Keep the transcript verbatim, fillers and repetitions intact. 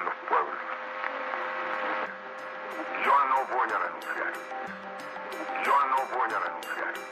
en los pueblos. Yo no voy a renunciar.